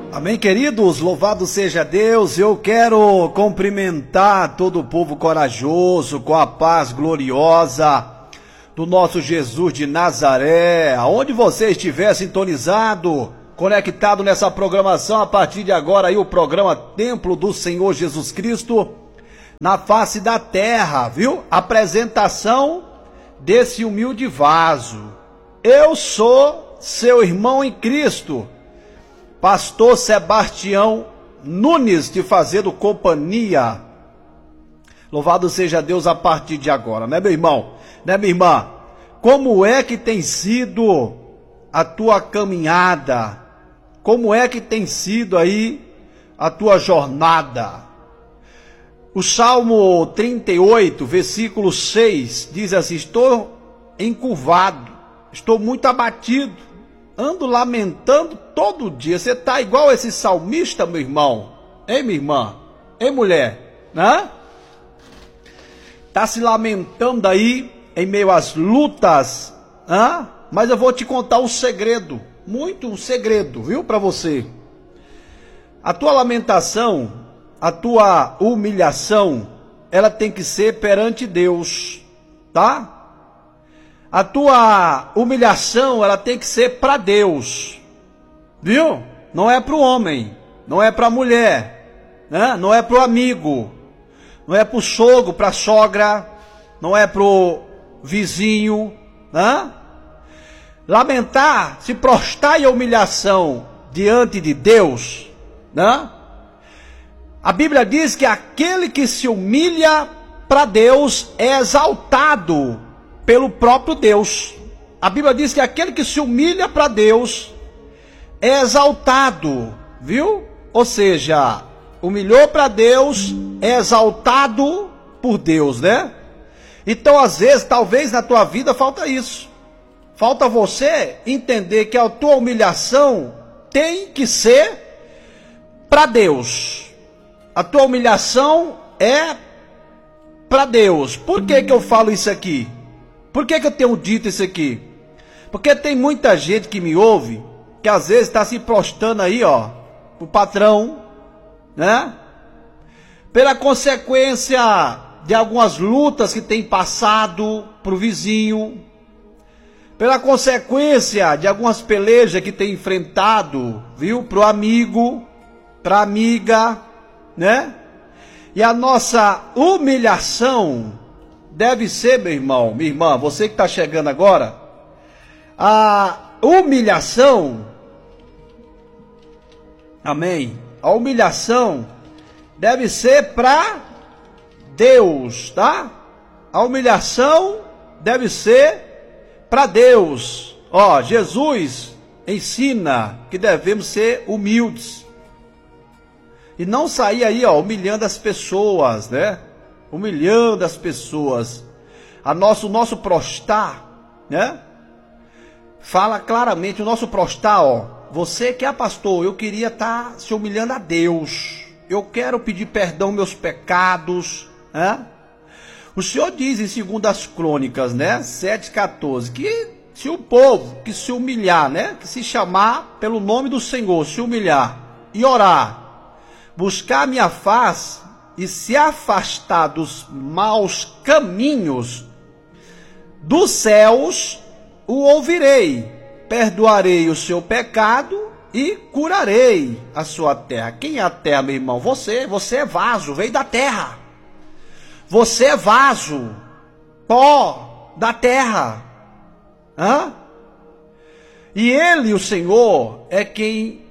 Amém, queridos? Louvado seja Deus. Eu quero cumprimentar todo o povo corajoso com a paz gloriosa do nosso Jesus de Nazaré. Aonde você estiver sintonizado, conectado nessa programação, a partir de agora aí o programa Templo do Senhor Jesus Cristo na face da terra, viu? Apresentação desse humilde vaso. Eu sou seu irmão em Cristo, Pastor Sebastião Nunes, te fazendo companhia. Louvado seja Deus a partir de agora, né, meu irmão? Né, minha irmã? Como é que tem sido a tua caminhada? Como é que tem sido aí a tua jornada? O Salmo 38, versículo 6, diz assim: estou encurvado, estou muito abatido, ando lamentando todo dia. Você está igual esse salmista, meu irmão? Hein, minha irmã? Hein, mulher? Né? Está se lamentando aí em meio às lutas, hein? Mas eu vou te contar um segredo, um segredo, viu, para você. A tua lamentação, a tua humilhação, ela tem que ser perante Deus, tá? A tua humilhação, ela tem que ser para Deus, viu? Não é para o homem, não é para a mulher, né? Não é para o amigo, não é para o sogro, para a sogra, não é para o vizinho, né? Lamentar, se prostrar em humilhação diante de Deus, né? A Bíblia diz que aquele que se humilha para Deus é exaltado pelo próprio Deus. A Bíblia diz que aquele que se humilha para Deus é exaltado, viu? Ou seja, humilhou para Deus, é exaltado por Deus, né? Então, às vezes, talvez na tua vida falta isso. Falta você entender que a tua humilhação tem que ser para Deus. A tua humilhação é para Deus. Por que que eu falo isso aqui? Por que que eu tenho dito isso aqui? Porque tem muita gente que me ouve, que às vezes está se prostrando aí, ó, pro patrão, né? Pela consequência de algumas lutas que tem passado pro vizinho, pela consequência de algumas pelejas que tem enfrentado, viu? Pro amigo, pra amiga, né? E a nossa humilhação deve ser, meu irmão, minha irmã, você que está chegando agora, a humilhação, amém? A humilhação deve ser para Deus, tá? A humilhação deve ser para Deus. Ó, Jesus ensina que devemos ser humildes e não sair aí, ó, humilhando as pessoas, né? Humilhando as pessoas. O nosso prostrar, né? Fala claramente, o nosso prostrar, ó. Você que é pastor, eu queria estar se humilhando a Deus. Eu quero pedir perdão meus pecados, né? O Senhor diz em 2 Crônicas, né? 7,14, que se o povo que se humilhar, né? Que se chamar pelo nome do Senhor, se humilhar e orar, buscar a minha face e se afastar dos maus caminhos, dos céus o ouvirei, perdoarei o seu pecado e curarei a sua terra. Quem é a terra, meu irmão? Você é vaso, veio da terra. Você é vaso, pó da terra. Hã? E ele, o Senhor, é quem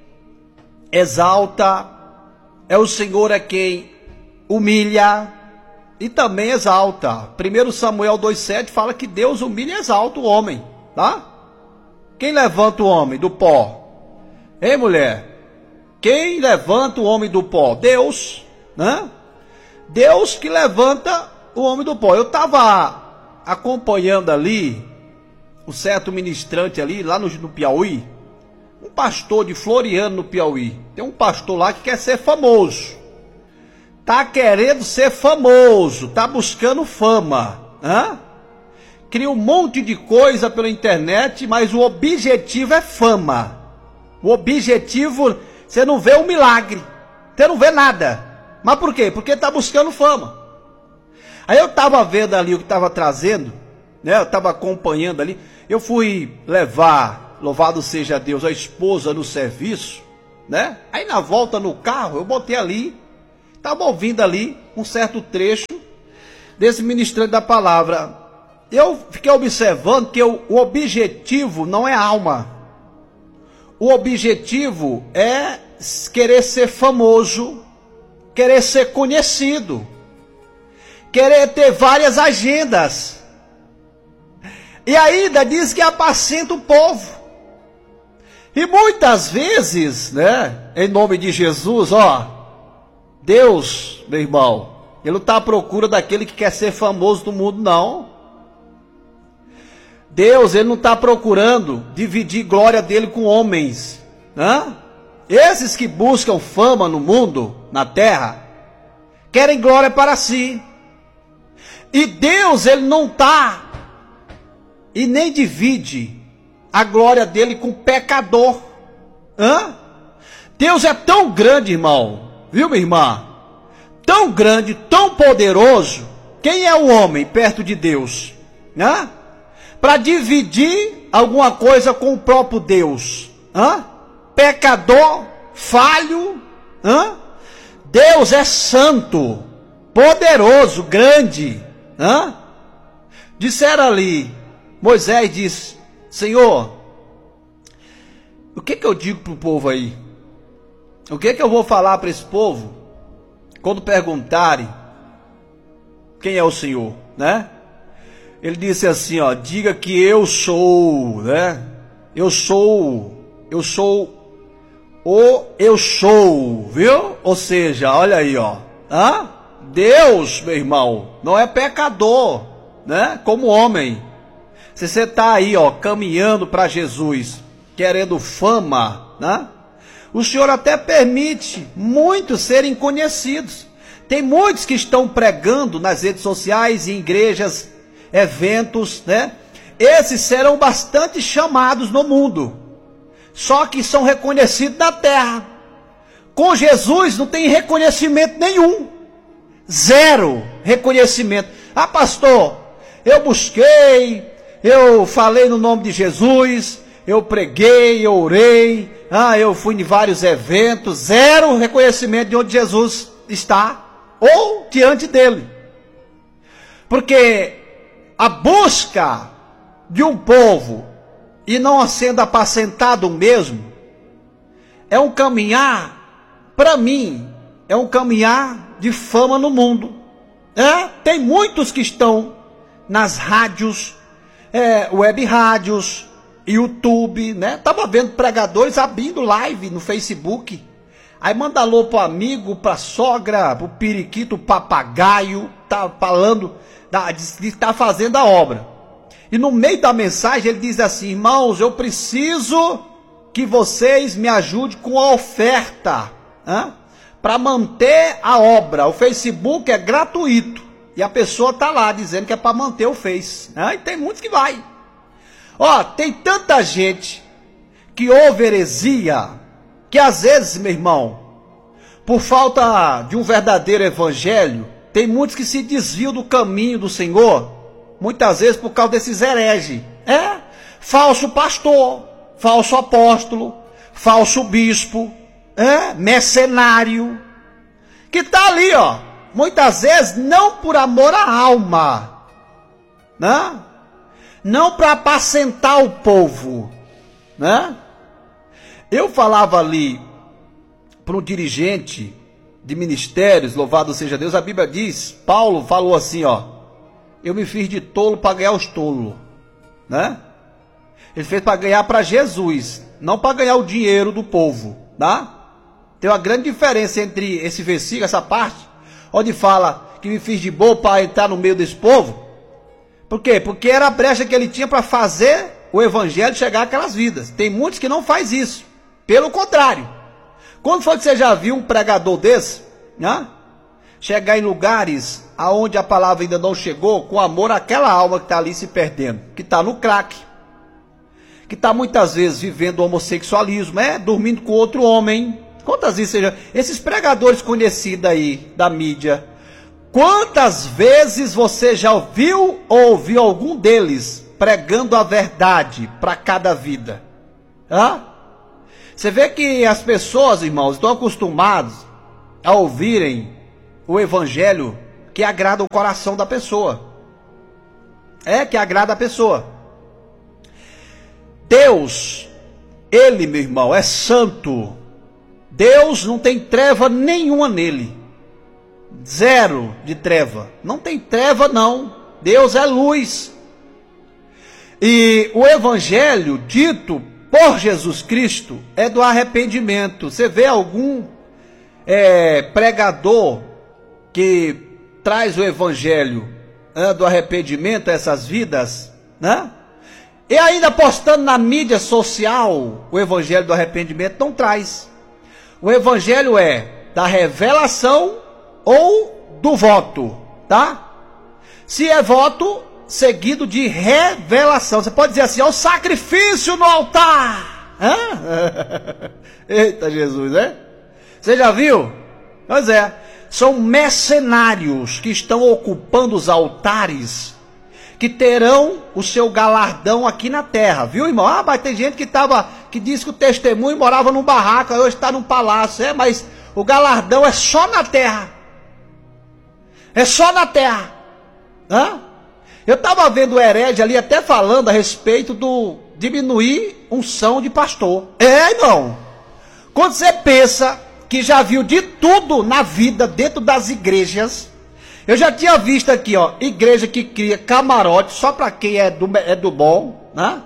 exalta, o Senhor é quem humilha e também exalta. 1 Samuel 2,7 fala que Deus humilha e exalta o homem, tá? Quem levanta o homem do pó? Ei, mulher? Quem levanta o homem do pó? Deus, né? Deus que levanta o homem do pó. Eu estava acompanhando ali um certo ministrante ali, lá no Piauí, um pastor de Floriano, no Piauí. Tem um pastor lá que quer ser famoso. Tá querendo ser famoso, tá buscando fama, né? Cria um monte de coisa pela internet, mas o objetivo é fama. O objetivo Você não vê um milagre, você não vê nada. Mas por quê? Porque está buscando fama. Aí eu estava vendo ali o que estava trazendo, né? Eu estava acompanhando ali. Eu fui levar, louvado seja Deus, a esposa no serviço, né? Aí na volta no carro, eu botei ali, estava ouvindo ali um certo trecho desse ministrante da palavra. Eu fiquei observando que o objetivo não é alma. O objetivo é querer ser famoso, querer ser conhecido, querer ter várias agendas. E ainda diz que apacenta o povo. E muitas vezes, né, em nome de Jesus, Deus, meu irmão, Ele não está à procura daquele que quer ser famoso no mundo, não. Deus, Ele não está procurando dividir glória dele com homens, né? Esses que buscam fama no mundo, na terra, querem glória para si. E Deus, Ele não está e nem divide a glória dele com pecador. Deus é tão grande, irmão, viu, minha irmã? Tão grande, tão poderoso. Quem é o homem perto de Deus, né? Para dividir alguma coisa com o próprio Deus, pecador, falho, Deus é santo, poderoso, grande, disseram ali, Moisés disse, Senhor, o que eu digo para o povo aí? O que eu vou falar para esse povo quando perguntarem quem é o Senhor, né? Ele disse assim, diga que eu sou, né? Eu sou, viu? Ou seja, olha aí, Deus, meu irmão, não é pecador, né? Como homem. Se você está aí, caminhando para Jesus, querendo fama, né? O Senhor até permite muitos serem conhecidos. Tem muitos que estão pregando nas redes sociais, em igrejas, eventos, né? Esses serão bastante chamados no mundo, só que são reconhecidos na terra. Com Jesus não tem reconhecimento nenhum, zero reconhecimento. Pastor, eu busquei, eu falei no nome de Jesus, eu preguei, eu orei, eu fui em vários eventos, zero reconhecimento de onde Jesus está, ou diante dele. Porque a busca de um povo, e não sendo apacentado mesmo, é um caminhar, para mim, é um caminhar de fama no mundo. Tem muitos que estão nas rádios, web rádios, YouTube, né? Estava vendo pregadores abrindo live no Facebook. Aí manda alô pro amigo, pra sogra, pro periquito, papagaio, tá falando, está fazendo a obra. E no meio da mensagem ele diz assim, irmãos, eu preciso que vocês me ajudem com a oferta, para manter a obra. O Facebook é gratuito. E a pessoa está lá dizendo que é para manter o Face. E tem muitos que vai. Tem tanta gente que ouve heresia, que às vezes, meu irmão, por falta de um verdadeiro evangelho, tem muitos que se desviam do caminho do Senhor, muitas vezes por causa desses hereges. Falso pastor, falso apóstolo, falso bispo, mercenário, que está ali, muitas vezes não por amor à alma, né? Não para apacentar o povo, né? Eu falava ali para um dirigente de ministérios, louvado seja Deus, a Bíblia diz, Paulo falou assim, eu me fiz de tolo para ganhar os tolos, né? Ele fez para ganhar para Jesus, não para ganhar o dinheiro do povo, tá? Tem uma grande diferença entre esse versículo, essa parte, onde fala que me fiz de bobo para entrar no meio desse povo. Por quê? Porque era a brecha que ele tinha para fazer o evangelho chegar àquelas vidas. Tem muitos que não faz isso. Pelo contrário. Quando foi que você já viu um pregador desse, né, chegar em lugares aonde a palavra ainda não chegou, com amor àquela alma que está ali se perdendo, que está no crack, que está muitas vezes vivendo homossexualismo, dormindo com outro homem, Quantas vezes, seja, esses pregadores conhecidos aí da mídia, quantas vezes você já ouviu ou ouviu algum deles pregando a verdade para cada vida? Hã? Você vê que as pessoas, irmãos, estão acostumados a ouvirem o evangelho que agrada o coração da pessoa. Que agrada a pessoa. Deus, Ele, meu irmão, é santo. Deus não tem treva nenhuma nele. Zero de treva. Não tem treva, não. Deus é luz. E o evangelho dito por Jesus Cristo é do arrependimento. Você vê algum pregador que traz o evangelho do arrependimento a essas vidas, né? E ainda postando na mídia social o evangelho do arrependimento, não traz. O evangelho é da revelação ou do voto, tá? Se é voto, seguido de revelação. Você pode dizer assim, o sacrifício no altar. Eita Jesus, né? Você já viu? Pois é. São mercenários que estão ocupando os altares, que terão o seu galardão aqui na terra, viu, irmão? Mas tem gente que diz que o testemunho morava num barraco, hoje está num palácio, mas o galardão é só na terra. É só na terra. Eu estava vendo o herege ali até falando a respeito do diminuir unção de pastor. Irmão, quando você pensa que já viu de tudo na vida dentro das igrejas, eu já tinha visto aqui, igreja que cria camarote só para quem é do bom, né?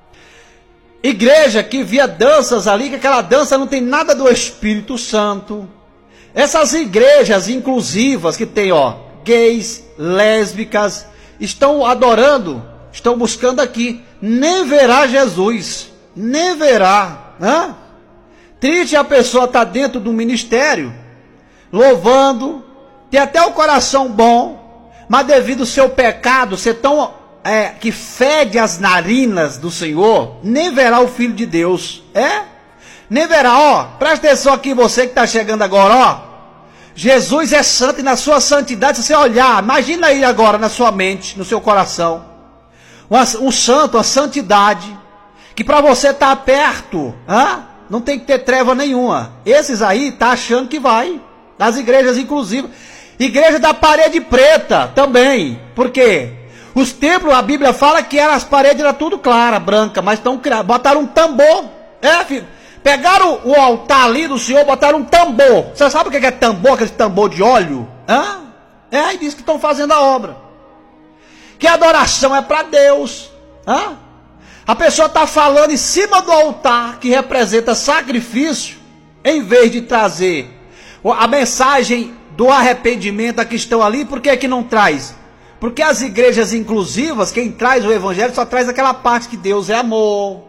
Igreja que via danças ali, que aquela dança não tem nada do Espírito Santo. Essas igrejas inclusivas que tem, gays, lésbicas, estão adorando, estão buscando aqui, nem verá Jesus, nem verá, né? Triste a pessoa estar dentro do ministério, louvando, tem até o coração bom, mas devido ao seu pecado ser tão que fede as narinas do Senhor, nem verá o Filho de Deus. Nem verá. Presta atenção aqui, você que está chegando agora, Jesus é santo, e na sua santidade, se você olhar, imagina aí agora na sua mente, no seu coração, um santo, a santidade, que para você estar perto, não tem que ter treva nenhuma. Esses aí tá achando que vai, das igrejas inclusivas, igreja da parede preta também, por quê? Os templos, a Bíblia fala que as paredes eram tudo clara, branca, mas botaram um tambor, filho. Pegaram o altar ali do Senhor, botaram um tambor. Você sabe o que é tambor? Aquele tambor de óleo? E diz que estão fazendo a obra. Que a adoração é para Deus. A pessoa está falando em cima do altar, que representa sacrifício, em vez de trazer a mensagem do arrependimento a que estão ali. Por que não traz? Porque as igrejas inclusivas, quem traz o evangelho só traz aquela parte que Deus é amor,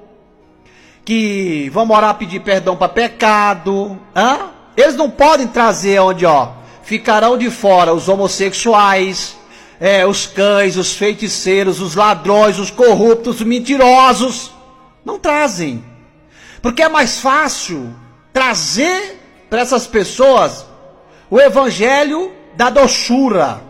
que vamos orar, pedir perdão para pecado. Eles não podem trazer onde ficarão de fora os homossexuais, os cães, os feiticeiros, os ladrões, os corruptos, os mentirosos. Não trazem, porque é mais fácil trazer para essas pessoas o evangelho da doçura,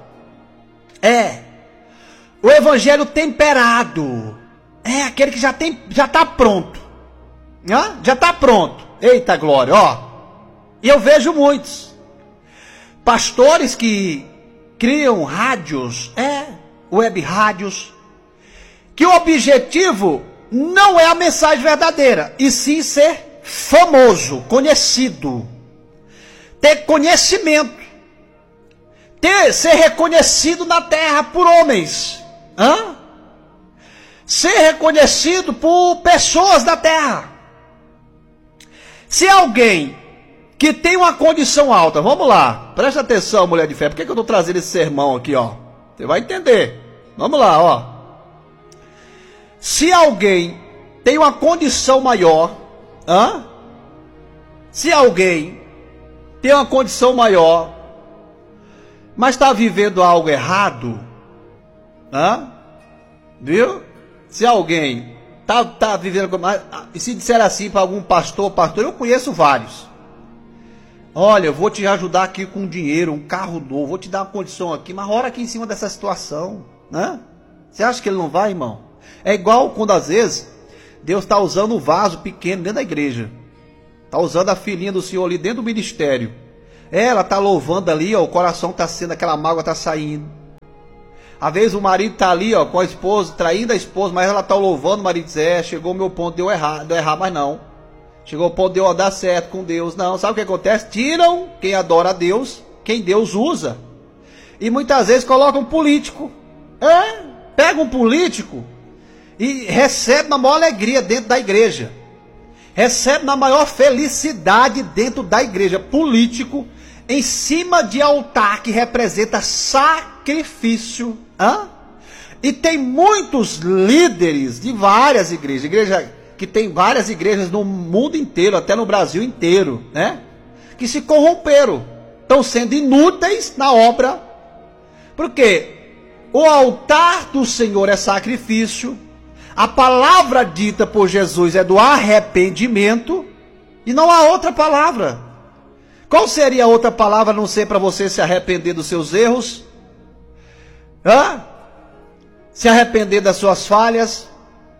o evangelho temperado, aquele que já está pronto. Já está pronto. Eita glória, E eu vejo muitos pastores que criam rádios, web rádios, que o objetivo não é a mensagem verdadeira, e sim ser famoso, conhecido, ter conhecimento, ser reconhecido na terra por homens, ser reconhecido por pessoas da terra. Se alguém que tem uma condição alta, vamos lá, presta atenção, mulher de fé, por que eu estou trazendo esse sermão aqui, você vai entender, vamos lá, se alguém tem uma condição maior, se alguém tem uma condição maior, mas está vivendo algo errado, viu? Se alguém tá vivendo, e se disser assim para algum pastor, eu conheço vários, Olha, eu vou te ajudar aqui com dinheiro, um carro novo, vou te dar uma condição aqui, mas ora aqui em cima dessa situação, né? Você acha que ele não vai, irmão? É igual quando às vezes Deus está usando um vaso pequeno dentro da igreja. Está usando a filhinha do Senhor ali dentro do ministério. Ela está louvando ali, ó, o coração está sendo, aquela mágoa está saindo. Às vezes o marido está ali, ó, com a esposa, traindo a esposa, mas ela está louvando, o marido diz, chegou o meu ponto, deu errar, mas não. Chegou o ponto de eu dar certo com Deus. Não, sabe o que acontece? Tiram quem adora a Deus, quem Deus usa. E muitas vezes colocam um político. Pega um político e recebe na maior alegria dentro da igreja. Recebe na maior felicidade dentro da igreja. Político em cima de altar que representa sacrifício. E tem muitos líderes de várias igrejas. Igreja que tem várias igrejas no mundo inteiro, até no Brasil inteiro, né? Que se corromperam. Estão sendo inúteis na obra. Porque o altar do Senhor é sacrifício. A palavra dita por Jesus é do arrependimento. E não há outra palavra. Qual seria a outra palavra a não ser para você se arrepender dos seus erros? Se arrepender das suas falhas?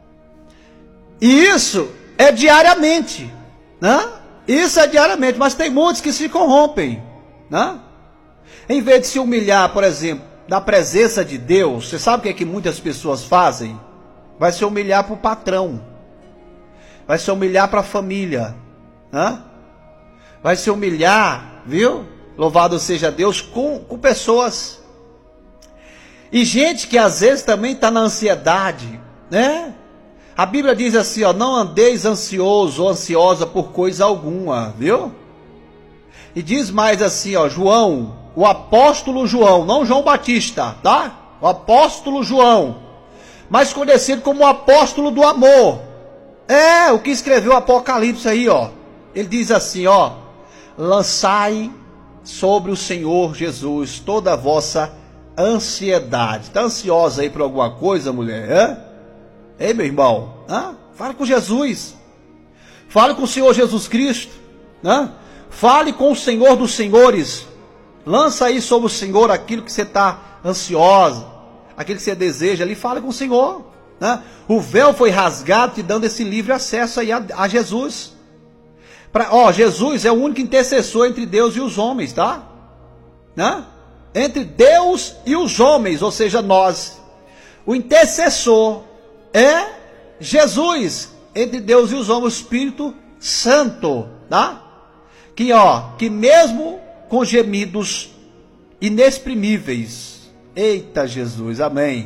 E isso é diariamente, né? Isso é diariamente, mas tem muitos que se corrompem, né? Em vez de se humilhar, por exemplo, na presença de Deus, você sabe o que é que muitas pessoas fazem? Vai se humilhar para o patrão, vai se humilhar para a família, né? Vai se humilhar, viu? Louvado seja Deus, com pessoas. E gente que às vezes também está na ansiedade, né? A Bíblia diz assim, ó, não andeis ansioso ou ansiosa por coisa alguma, viu? E diz mais assim, ó, João, o apóstolo João, não João Batista, tá? O apóstolo João, mais conhecido como o apóstolo do amor. O que escreveu o Apocalipse aí, ó. Ele diz assim, ó, lançai sobre o Senhor Jesus toda a vossa ansiedade. Está ansiosa aí por alguma coisa, mulher? Ei, meu irmão, fale com Jesus, fale com o Senhor Jesus Cristo, fale com o Senhor dos Senhores, lança aí sobre o Senhor aquilo que você está ansiosa, aquilo que você deseja ali, fale com o Senhor, o véu foi rasgado te dando esse livre acesso aí a Jesus, Jesus é o único intercessor entre Deus e os homens, tá? Entre Deus e os homens, ou seja, nós, o intercessor é Jesus, entre Deus e os homens, o Espírito Santo, tá? Que mesmo com gemidos inexprimíveis, eita Jesus, amém,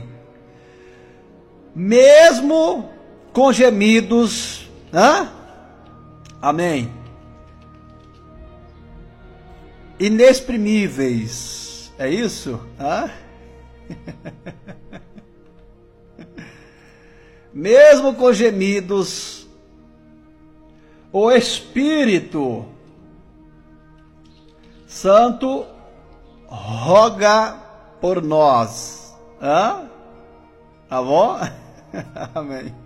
mesmo com gemidos, amém, inexprimíveis, é isso? Mesmo com gemidos, o Espírito Santo roga por nós. Tá bom? Amém.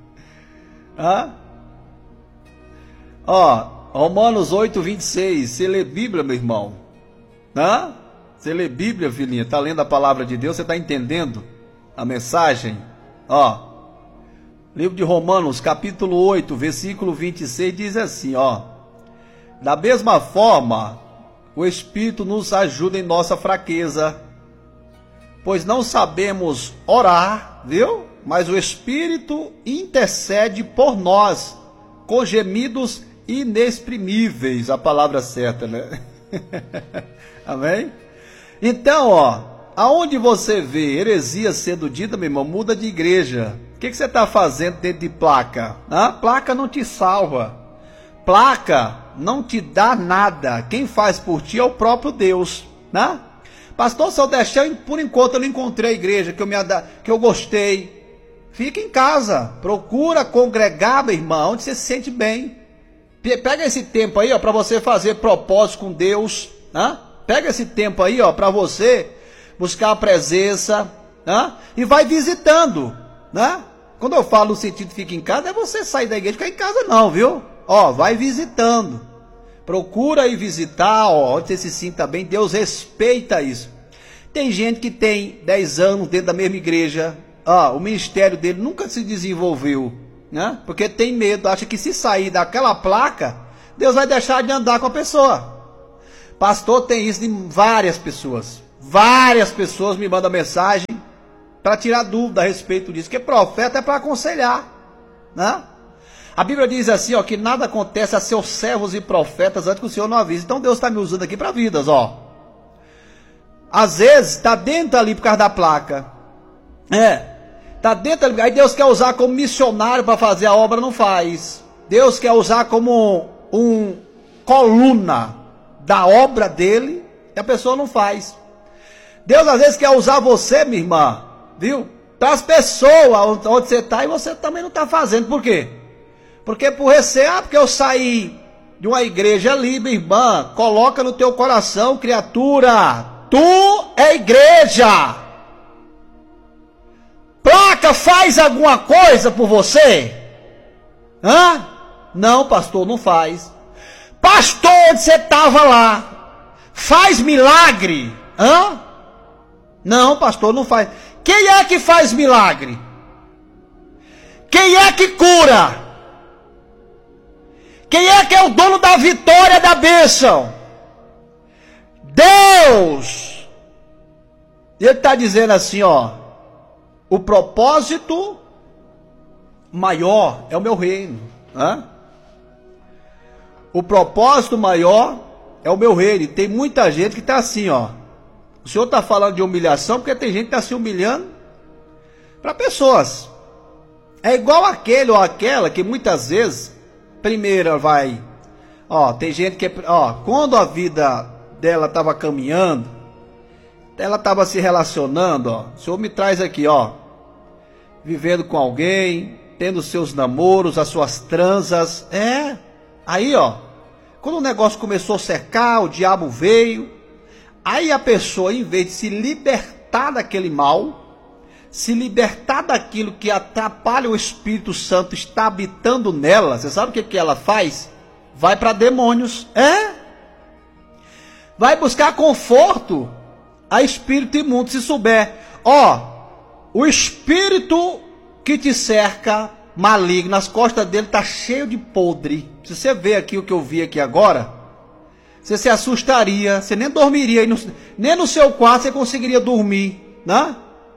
Romanos 8:26. Você lê Bíblia, meu irmão? Você lê Bíblia, filhinha? Está lendo a palavra de Deus? Você está entendendo a mensagem? Livro de Romanos, capítulo 8, versículo 26, diz assim, da mesma forma, o Espírito nos ajuda em nossa fraqueza, pois não sabemos orar, viu? Mas o Espírito intercede por nós, com gemidos inexprimíveis, a palavra certa, né? Amém? Então, aonde você vê heresia sendo dita, meu irmão, muda de igreja. O que você está fazendo dentro de placa? Placa não te salva. Placa não te dá nada. Quem faz por ti é o próprio Deus. Pastor, se eu deixar, por enquanto eu não encontrei a igreja que eu gostei. Fica em casa. Procura congregar, meu irmão, onde você se sente bem. Pega esse tempo aí, para você fazer propósito com Deus. Pega esse tempo aí, para você buscar a presença. E vai visitando. Quando eu falo no sentido fica em casa, é você sair da igreja e ficar em casa não, viu? Vai visitando. Procura ir visitar, ó, onde você se sinta bem, Deus respeita isso. Tem gente que tem 10 anos dentro da mesma igreja, o ministério dele nunca se desenvolveu, né? Porque tem medo, acha que se sair daquela placa, Deus vai deixar de andar com a pessoa. Pastor, tem isso de várias pessoas. Várias pessoas me mandam mensagem para tirar dúvida a respeito disso, porque profeta é para aconselhar, né? A Bíblia diz assim, ó, que nada acontece a seus servos e profetas antes que o Senhor não avise. Então Deus está me usando aqui para vidas, ó. Às vezes está dentro ali por causa da placa. Está dentro ali. Aí Deus quer usar como missionário para fazer a obra, não faz. Deus quer usar como coluna da obra dele e a pessoa não faz. Deus às vezes quer usar você, minha irmã, viu? Para as pessoas onde você está e você também não está fazendo. Por quê? Porque por receio, porque eu saí de uma igreja ali, minha irmã, coloca no teu coração, criatura, tu é igreja. Placa faz alguma coisa por você? Não, pastor, não faz. Pastor, onde você estava lá, faz milagre? Não, pastor, não faz. Quem é que faz milagre? Quem é que cura? Quem é que é o dono da vitória, da bênção? Deus. Ele está dizendo assim, ó, o propósito maior é o meu reino. O propósito maior é o meu reino. E tem muita gente que está assim, ó. O Senhor está falando de humilhação porque tem gente que está se humilhando para pessoas. É igual aquele ou aquela que muitas vezes, primeiro vai, tem gente que, quando a vida dela estava caminhando, ela estava se relacionando, o Senhor me traz aqui, vivendo com alguém, tendo seus namoros, as suas transas, aí, quando o negócio começou a secar, o diabo veio, aí a pessoa, em vez de se libertar daquele mal, se libertar daquilo que atrapalha o Espírito Santo está habitando nela, você sabe o que ela faz? Vai para demônios, vai buscar conforto a espírito imundo. Se souber, o espírito que te cerca maligno, as costas dele tá cheio de podre. Se você ver aqui o que eu vi aqui agora, você se assustaria, você nem dormiria, nem no seu quarto você conseguiria dormir, né?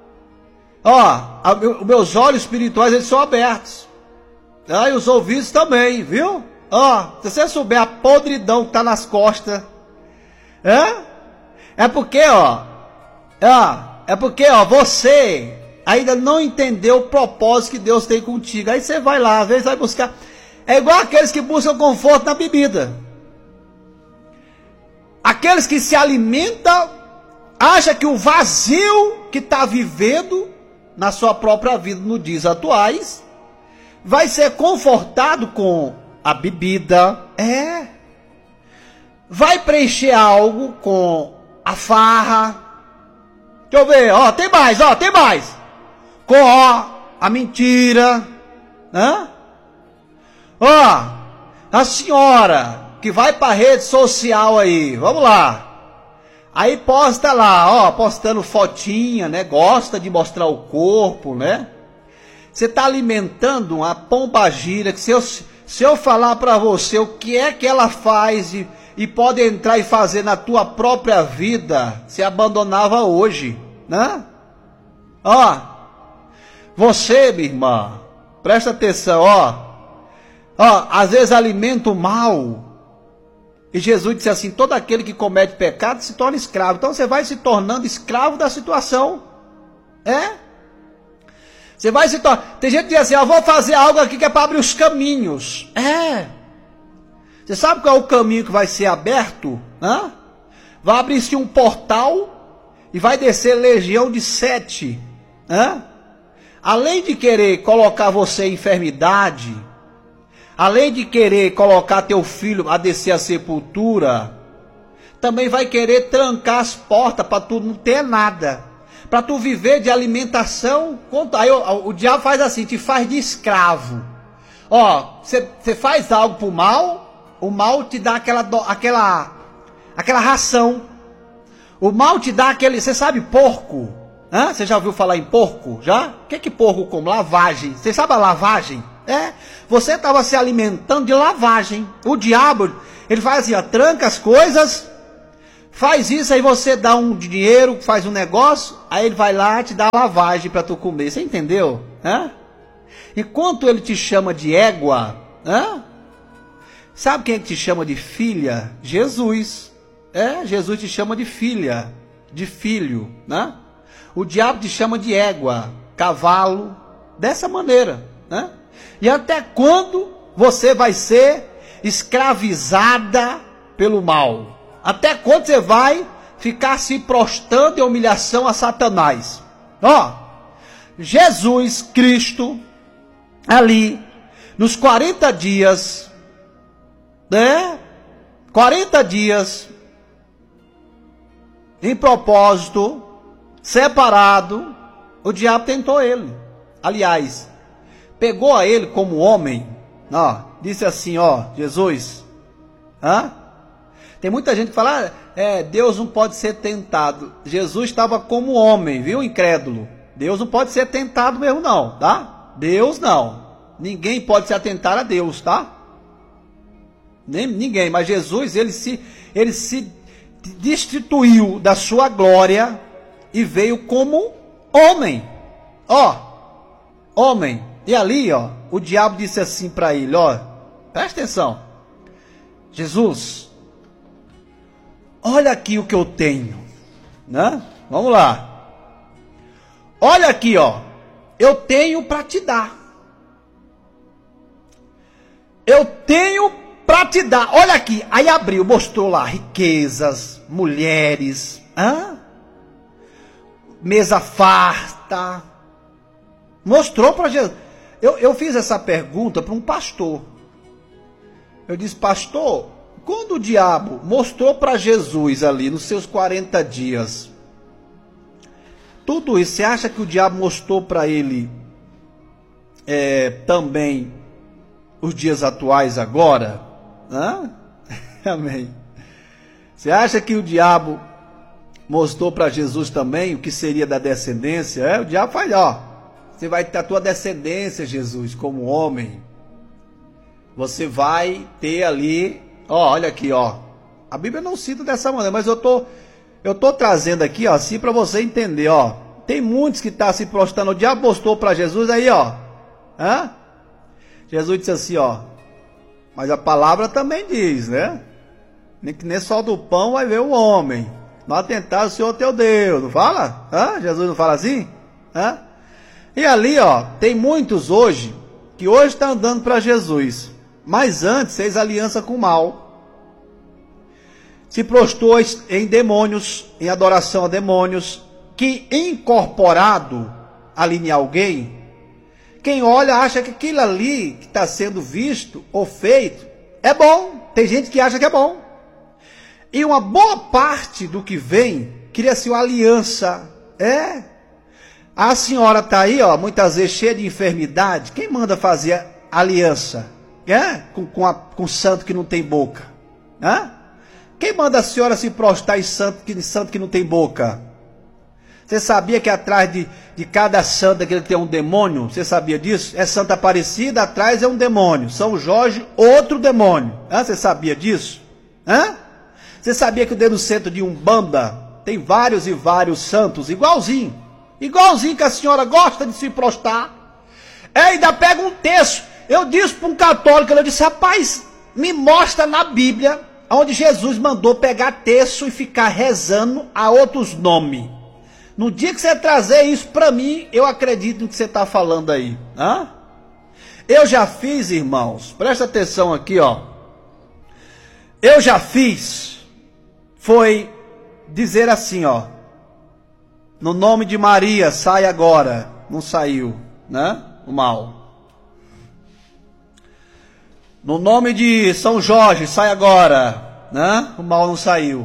Os meus olhos espirituais, eles são abertos. E os ouvidos também, viu? Se você souber a podridão que está nas costas, é porque você ainda não entendeu o propósito que Deus tem contigo. Aí você vai lá, às vezes vai buscar. É igual aqueles que buscam conforto na bebida. Aqueles que se alimentam, acham que o vazio que está vivendo na sua própria vida nos dias atuais vai ser confortado com a bebida, vai preencher algo com a farra. Deixa eu ver, tem mais, com a mentira, a senhora que vai para a rede social aí, vamos lá, aí posta lá, postando fotinha, né, gosta de mostrar o corpo, né, você está alimentando uma pombagira que se eu falar para você o que é que ela faz e pode entrar e fazer na tua própria vida, se abandonava hoje, né? Você, minha irmã, presta atenção, às vezes alimenta o mal, e Jesus disse assim, todo aquele que comete pecado se torna escravo. Então você vai se tornando escravo da situação, você vai se tornar. Tem gente que diz assim, eu vou fazer algo aqui que é para abrir os caminhos. Você sabe qual é o caminho que vai ser aberto? Vai abrir-se um portal e vai descer legião de 7. Além de querer colocar você em enfermidade, além de querer colocar teu filho a descer a sepultura, também vai querer trancar as portas para tu não ter nada. Para tu viver de alimentação. Aí o diabo faz assim, te faz de escravo. Você faz algo por mal, o mal te dá aquela ração. O mal te dá aquele, você sabe porco? Hã? Você já ouviu falar em porco? Já? O que porco come? Lavagem. Você sabe a lavagem? Você estava se alimentando de lavagem. O diabo, ele faz assim, ó, tranca as coisas, faz isso, aí você dá um dinheiro, faz um negócio, aí ele vai lá e te dá a lavagem para tu comer. Você entendeu? Hã? Enquanto ele te chama de égua, sabe quem é que te chama de filha? Jesus. Jesus te chama de filha, de filho, né? O diabo te chama de égua, cavalo, dessa maneira, né? E até quando você vai ser escravizada pelo mal? Até quando você vai ficar se prostrando em humilhação a Satanás? Jesus Cristo, ali, nos 40 dias, 40 dias, em propósito, separado, o diabo tentou ele. Aliás, pegou a ele como homem, disse assim, Jesus, tem muita gente que fala, Deus não pode ser tentado. Jesus estava como homem, viu, incrédulo? Deus não pode ser tentado mesmo não, tá? Deus não. Ninguém pode se atentar a Deus, tá? Ninguém, mas Jesus, ele se destituiu da sua glória e veio como homem. Homem. E ali, o diabo disse assim para ele, presta atenção. Jesus, olha aqui o que eu tenho, né? Vamos lá. Olha aqui, eu tenho para te dar. Eu tenho para te dar. Olha aqui. Aí abriu, mostrou lá riquezas, mulheres, mesa farta. Mostrou para Jesus. Eu fiz essa pergunta para um pastor. Eu disse, pastor, quando o diabo mostrou para Jesus ali nos seus 40 dias, tudo isso, você acha que o diabo mostrou para ele também os dias atuais agora? Amém. Você acha que o diabo mostrou para Jesus também o que seria da descendência? O diabo faz, você vai ter a tua descendência, Jesus, como homem. Você vai ter ali, olha aqui, a Bíblia não cita dessa maneira, mas eu tô trazendo aqui, assim, para você entender, tem muitos que estão se prostrando, o diabo mostrou para Jesus aí, Jesus disse assim, mas a palavra também diz, né? Que nem só do pão vai ver o homem. Não atentar o Senhor teu Deus, não fala? Jesus não fala assim? E ali, tem muitos hoje, que hoje estão andando para Jesus, mas antes fez aliança com o mal. Se prostrou em demônios, em adoração a demônios, que incorporado ali em alguém, quem olha acha que aquilo ali que está sendo visto ou feito é bom. Tem gente que acha que é bom. E uma boa parte do que vem cria-se uma aliança. A senhora está aí, muitas vezes cheia de enfermidade. Quem manda fazer aliança? Com santo que não tem boca? Quem manda a senhora se prostrar em santo que não tem boca? Você sabia que atrás de cada santa que ele tem um demônio? Você sabia disso? É Santa Aparecida, atrás é um demônio. São Jorge, outro demônio. Você sabia disso? Você sabia que dentro do centro de Umbanda tem vários e vários santos, igualzinho que a senhora gosta de se prostrar? Ainda pega um texto. Eu disse para um católico, eu disse, rapaz, me mostra na Bíblia onde Jesus mandou pegar texto e ficar rezando a outros nomes. No dia que você trazer isso para mim, eu acredito no que você está falando aí. Eu já fiz, irmãos, presta atenção aqui, eu já fiz, foi dizer assim, no nome de Maria, sai agora. Não saiu, né? O mal. No nome de São Jorge, sai agora, né? O mal não saiu.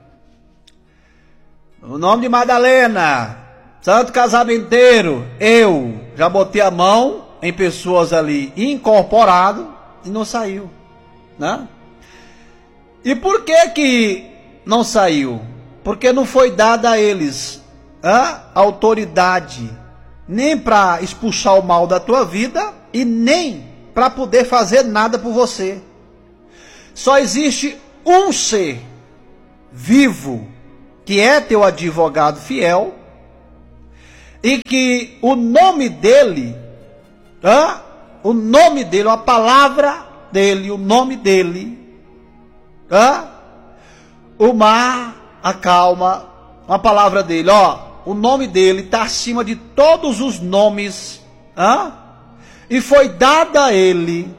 No nome de Madalena, Santo Casamenteiro, eu já botei a mão em pessoas ali incorporado e não saiu, né? E por que não saiu? Porque não foi dada a eles autoridade, nem para expulsar o mal da tua vida e nem para poder fazer nada por você. Só existe um ser vivo que é teu advogado fiel e que o nome dele, a palavra dele, o nome dele, o mar acalma, a palavra dele, o nome dele está acima de todos os nomes, e foi dada a ele,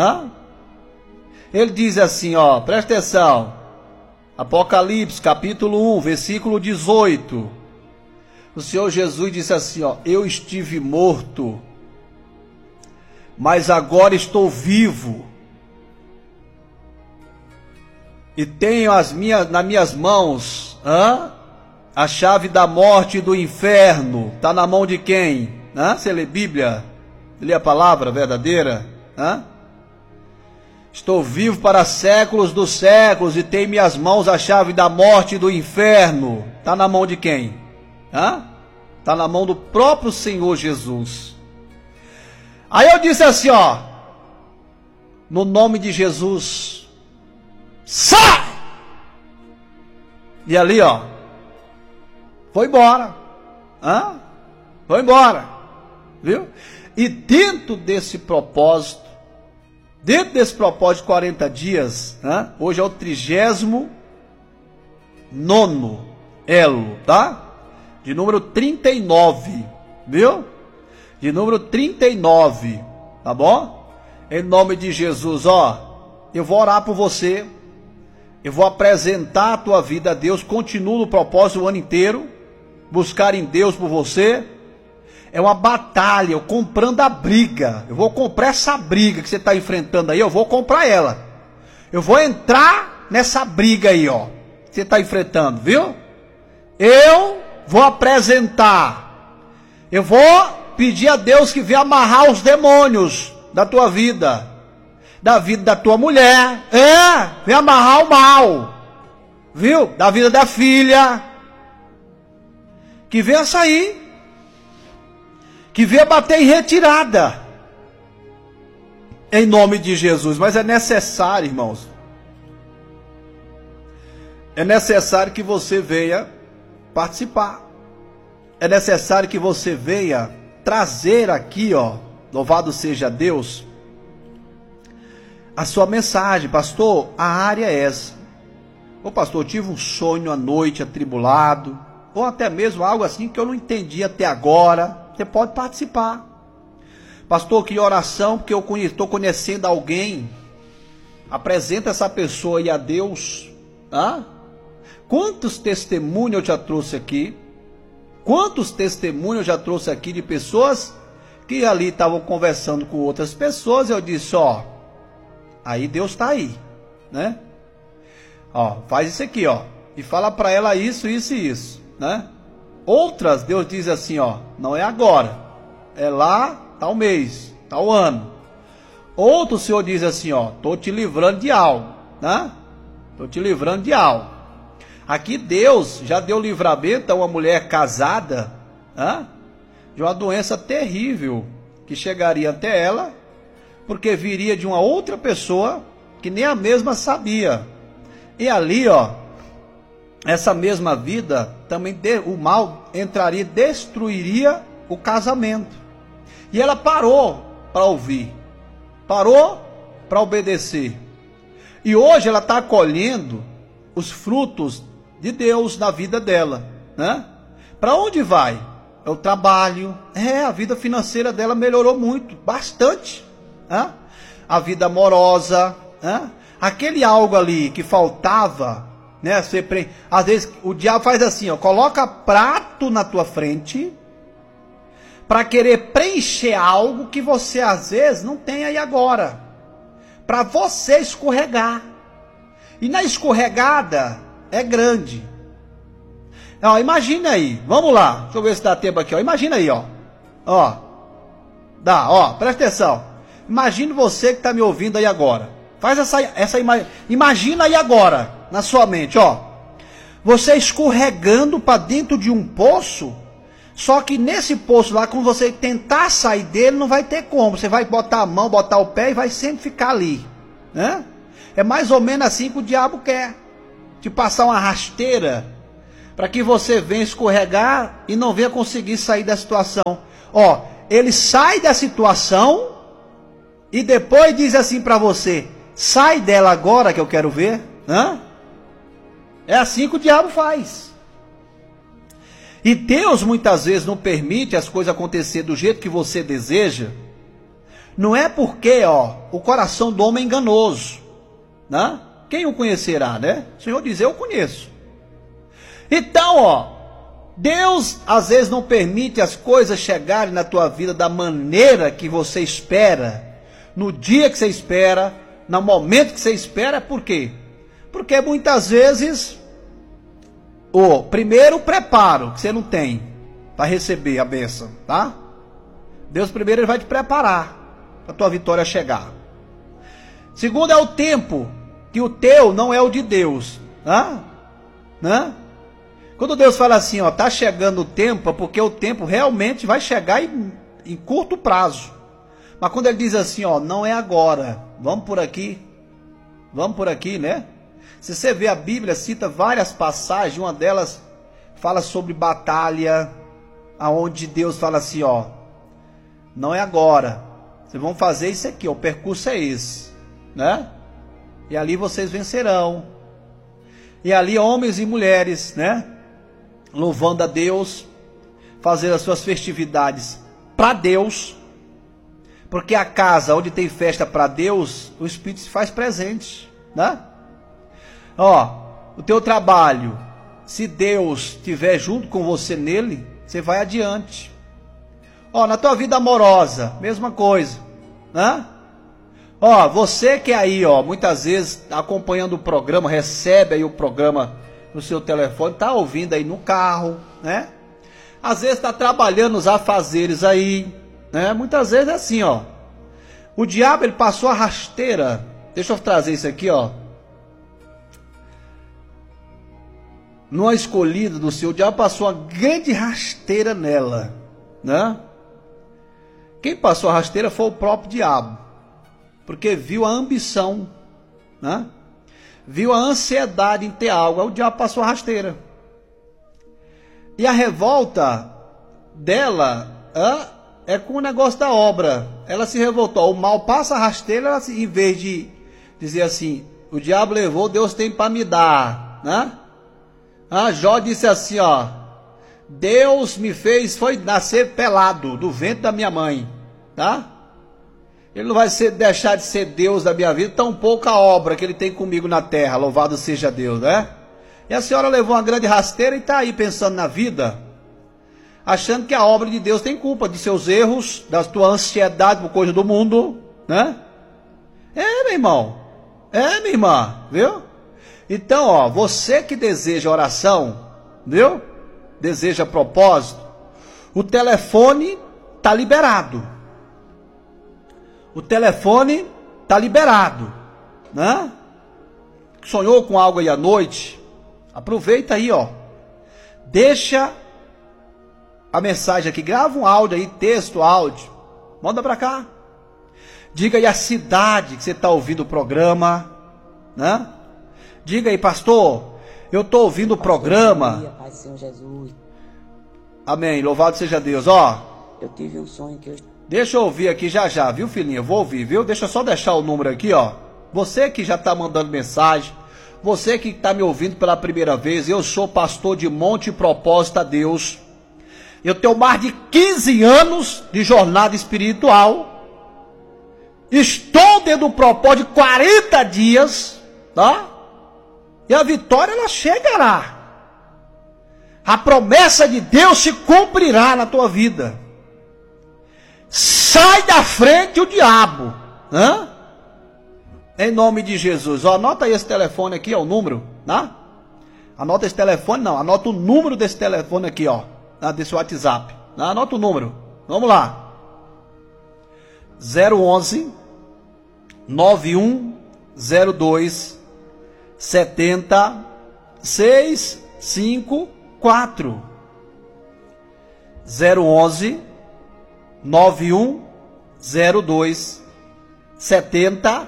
ele diz assim, presta atenção, Apocalipse capítulo 1, versículo 18, o Senhor Jesus disse assim, eu estive morto, mas agora estou vivo, e tenho nas minhas mãos, a chave da morte e do inferno. Está na mão de quem? Você lê Bíblia? Lê a palavra verdadeira? Estou vivo para séculos dos séculos e tenho em minhas mãos a chave da morte e do inferno. Está na mão de quem? Está na mão do próprio Senhor Jesus. Aí eu disse assim, no nome de Jesus, sai! E ali, foi embora. Foi embora. Viu? E dentro desse propósito de 40 dias, hoje é o 39º elo, tá? De número 39, viu? De número 39, tá bom? Em nome de Jesus, eu vou orar por você, eu vou apresentar a tua vida a Deus, continuo no propósito o ano inteiro, buscar em Deus por você, é uma batalha, eu comprando a briga, eu vou comprar essa briga que você está enfrentando aí, eu vou comprar ela, eu vou entrar nessa briga aí, que você está enfrentando, viu? Eu vou apresentar, eu vou pedir a Deus que venha amarrar os demônios da tua vida, da vida da tua mulher, vem amarrar o mal, viu? Da vida da filha, que venha sair, que venha bater em retirada, em nome de Jesus. Mas é necessário, irmãos, é necessário que você venha participar, é necessário que você venha trazer aqui, louvado seja Deus, a sua mensagem. Pastor, a área é essa. Ô pastor, eu tive um sonho à noite atribulado, ou até mesmo algo assim que eu não entendi até agora. Você pode participar. Pastor, que oração, porque eu estou conhecendo alguém. Apresenta essa pessoa aí a Deus. Quantos testemunhos eu já trouxe aqui? Quantos testemunhos eu já trouxe aqui de pessoas que ali estavam conversando com outras pessoas, eu disse, aí Deus está aí, né? Faz isso aqui, e fala para ela isso, isso e isso, né? Outras, Deus diz assim, não é agora, é lá, tal mês, tal ano. Outro, o Senhor diz assim, estou te livrando de algo, né? Estou te livrando de algo. Aqui Deus já deu livramento a uma mulher casada, de uma doença terrível que chegaria até ela, porque viria de uma outra pessoa que nem a mesma sabia. E ali, essa mesma vida, também o mal entraria e destruiria o casamento. E ela parou para ouvir, parou para obedecer. E hoje ela está colhendo os frutos de Deus na vida dela, né? Para onde vai? É o trabalho, a vida financeira dela melhorou muito, bastante, a vida amorosa, aquele algo ali que faltava, né? Às vezes o diabo faz assim, coloca prato na tua frente para querer preencher algo que você às vezes não tem aí agora, para você escorregar. E na escorregada é grande. Imagina aí, vamos lá, deixa eu ver se dá tempo aqui, imagina aí, presta atenção. Imagine você que está me ouvindo aí agora, Faz imagina aí agora, na sua mente, ó. Você escorregando para dentro de um poço, só que nesse poço lá, quando você tentar sair dele, não vai ter como. Você vai botar a mão, botar o pé e vai sempre ficar ali, né? É mais ou menos assim que o diabo quer. Te passar uma rasteira, para que você venha escorregar e não venha conseguir sair da situação. Ó, ele sai da situação e depois diz assim para você: sai dela agora que eu quero ver. Hã? É assim que o diabo faz. E Deus muitas vezes não permite as coisas acontecer do jeito que você deseja. Não é porque, ó, o coração do homem é enganoso, né? Quem o conhecerá, né? O Senhor diz: eu conheço. Então, ó, Deus às vezes não permite as coisas chegarem na tua vida da maneira que você espera, no dia que você espera, no momento que você espera. Por quê? Porque muitas vezes, o primeiro preparo que você não tem para receber a bênção, tá? Deus primeiro ele vai te preparar para a tua vitória chegar. Segundo é o tempo, que o teu não é o de Deus, tá? Né? Quando Deus fala assim, ó, tá chegando o tempo, é porque o tempo realmente vai chegar em curto prazo. Mas quando ele diz assim, ó, não é agora, vamos por aqui, né? Se você vê a Bíblia, cita várias passagens, uma delas fala sobre batalha, aonde Deus fala assim, ó, não é agora, vocês vão fazer isso aqui, ó, o percurso é esse, né? E ali vocês vencerão. E ali homens e mulheres, né? Louvando a Deus, fazendo as suas festividades para Deus, porque a casa onde tem festa para Deus, o Espírito se faz presente, né? Ó, o teu trabalho, se Deus estiver junto com você nele, você vai adiante. Ó, na tua vida amorosa, mesma coisa, né? Ó, você que aí, ó, muitas vezes acompanhando o programa, recebe aí o programa no seu telefone, tá ouvindo aí no carro, né? Às vezes tá trabalhando os afazeres aí, né? Muitas vezes é assim, ó. O diabo, ele passou a rasteira. Deixa eu trazer isso aqui, ó. Numa escolhida do seu, o diabo passou uma grande rasteira nela, né? Quem passou a rasteira foi o próprio diabo, porque viu a ambição, né? Viu a ansiedade em ter algo, aí o diabo passou a rasteira. E a revolta dela é com o negócio da obra. Ela se revoltou. O mal passa a rasteira, ela, em vez de dizer assim, o diabo levou, Deus tem para me dar, né? Jó disse assim, ó, Deus me fez, foi nascer pelado do ventre da minha mãe, tá? Ele não vai deixar de ser Deus da minha vida, tão pouco a obra que ele tem comigo na terra, louvado seja Deus, né? E a senhora levou uma grande rasteira e está aí pensando na vida, achando que a obra de Deus tem culpa dos seus erros, da tua ansiedade por coisa do mundo, né? É, meu irmão, é, minha irmã, viu? Então, ó, você que deseja oração, viu? Deseja propósito, o telefone está liberado. O telefone está liberado, né? Sonhou com algo aí à noite? Aproveita aí, ó. Deixa a mensagem aqui, grava um áudio aí, texto, áudio. Manda para cá. Diga aí a cidade que você está ouvindo o programa, né? Diga aí, pastor, eu estou ouvindo o programa. Pai do Senhor Jesus. Amém, louvado seja Deus, ó. Eu tive um sonho que eu... Deixa eu ouvir aqui já, viu, filhinha? Eu vou ouvir, viu? Deixa eu só deixar o número aqui, ó. Você que já está mandando mensagem, você que está me ouvindo pela primeira vez, eu sou pastor de Monte Propósito a Deus. Eu tenho mais de 15 anos de jornada espiritual. Estou dentro do propósito de 40 dias, tá? E a vitória, ela chegará. A promessa de Deus se cumprirá na tua vida. Sai da frente o diabo, né? Em nome de Jesus. Ó, anota aí esse telefone aqui, ó, o número, né? Anota esse telefone, não, anota o número desse telefone aqui, ó, desse WhatsApp, né? Anota o número, vamos lá. 011 91 02 70 654 011 9102 70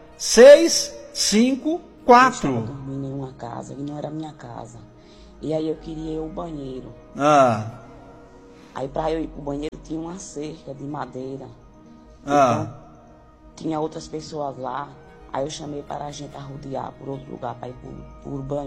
654. Eu estava dormindo em uma casa que não era minha casa. E aí eu queria ir ao banheiro. Aí para eu ir pro banheiro tinha uma cerca de madeira. Então tinha outras pessoas lá. Aí eu chamei para a gente arrodear por outro lugar para ir por banheiro.